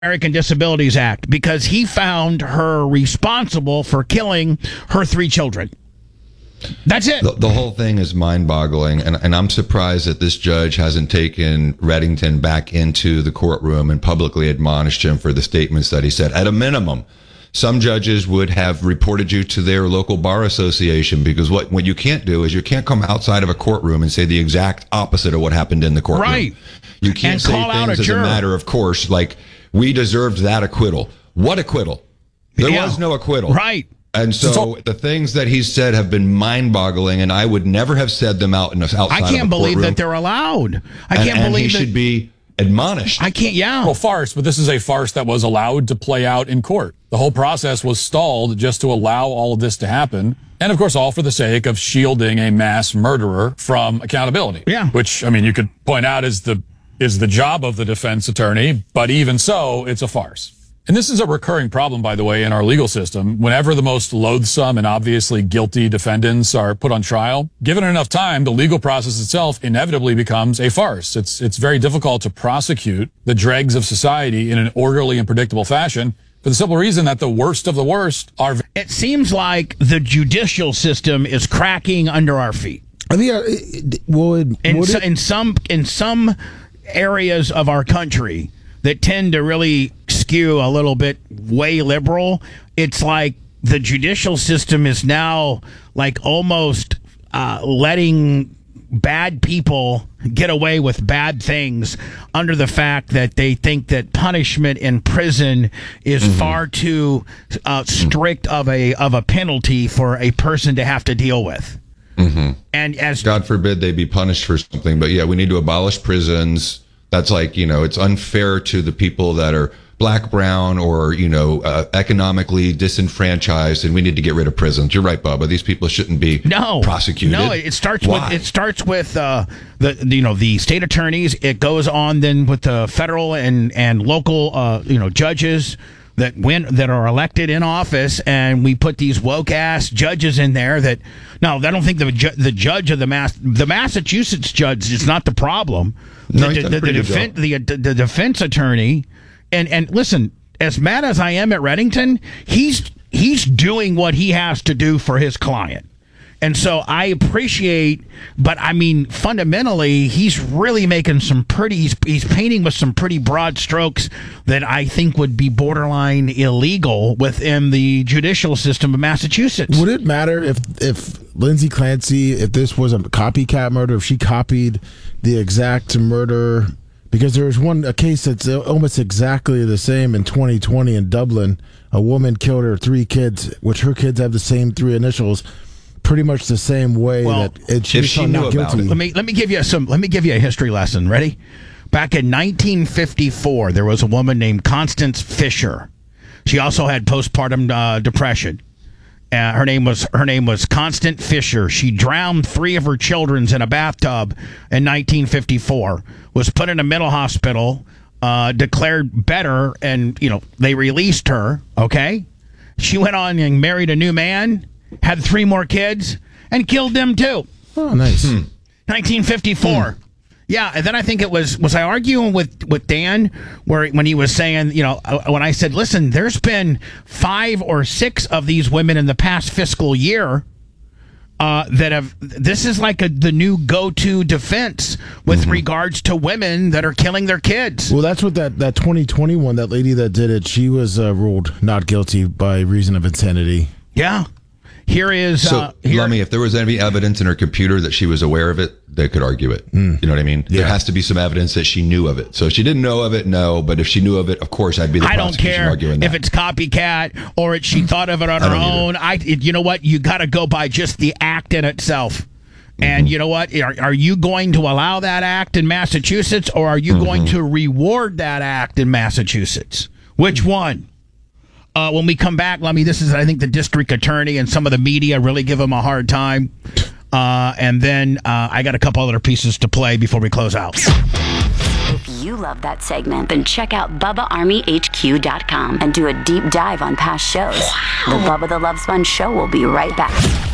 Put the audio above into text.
American Disabilities Act because he found her responsible for killing her 3 children. That's it. The whole thing is mind-boggling, and I'm surprised that this judge hasn't taken Reddington back into the courtroom and publicly admonished him for the statements that he said. At a minimum, some judges would have reported you to their local bar association, because what you can't do is you can't come outside of a courtroom and say the exact opposite of what happened in the courtroom. Right. You can't And say call out things a as juror. a matter of course, like, we deserved that acquittal. What acquittal? There was no acquittal. Right. And so the things that he said have been mind-boggling, and I would never have said them outside of a courtroom. I can't believe that they're allowed. I can't and believe he should be admonished. I can't, Well, farce, but this is a farce that was allowed to play out in court. The whole process was stalled just to allow all of this to happen. And, of course, all for the sake of shielding a mass murderer from accountability. Yeah. Which, I mean, you could point out is the job of the defense attorney, but even so, it's a farce. And this is a recurring problem, by the way, in our legal system. Whenever the most loathsome and obviously guilty defendants are put on trial, given enough time, the legal process itself inevitably becomes a farce. It's very difficult to prosecute the dregs of society in an orderly and predictable fashion for the simple reason that the worst of the worst are... It seems like the judicial system is cracking under our feet. I think, In some areas of our country that tend to really skew a little bit way liberal, it's like the judicial system is now like almost letting bad people get away with bad things under the fact that they think that punishment in prison is far too strict of a penalty for a person to have to deal with. And as God forbid they be punished for something, but yeah, we need to abolish prisons. That's like, it's unfair to the people that are black, brown, or, economically disenfranchised, and we need to get rid of prisons. You're right, Bubba. These people shouldn't be prosecuted. No, it starts with the state attorneys. It goes on then with the federal and local judges that are elected in office, and we put these woke ass judges in there that I don't think the judge of the Massachusetts judge is not the problem. The defense attorney, and listen, as mad as I am at Reddington, he's doing what he has to do for his client. And so I appreciate, but I mean, fundamentally, he's really making he's painting with some pretty broad strokes that I think would be borderline illegal within the judicial system of Massachusetts. Would it matter if Lindsay Clancy, if this was a copycat murder, if she copied the exact murder? Because there was a case that's almost exactly the same in 2020 in Dublin. A woman killed her 3 kids, which her kids have the same 3 initials. Pretty much the same way if she knew not guilty. about Let me give you a history lesson. Ready? Back in 1954, there was a woman named Constance Fisher. She also had postpartum depression. Her name was Constance Fisher. She drowned 3 of her children in a bathtub in 1954. Was put in a mental hospital, declared better, and they released her. Okay, she went on and married a new man. Had 3 more kids and killed them too. Oh, nice. 1954. Yeah, and then I think it was I arguing with Dan when he was saying, when I said, listen, there's been 5 or 6 of these women in the past fiscal year that have. This is like the new go-to defense with regards to women that are killing their kids. Well, that's what that 2021, that lady that did it, she was ruled not guilty by reason of insanity. Yeah. Here is Lummy, if there was any evidence in her computer that she was aware of it, they could argue it. You know what I mean? Yeah. There has to be some evidence that she knew of it. So if she didn't know of it, no. But if she knew of it, of course, I'd be the prosecution arguing that. If it's copycat or she thought of it on her own. You know what? You got to go by just the act in itself. And you know what? Are you going to allow that act in Massachusetts, or are you going to reward that act in Massachusetts? Which one? When we come back, Lummy, this is, I think, the district attorney and some of the media really give him a hard time. And then I got a couple other pieces to play before we close out. If you love that segment, then check out BubbaArmyHQ.com and do a deep dive on past shows. The Bubba the Love Sponge Show will be right back.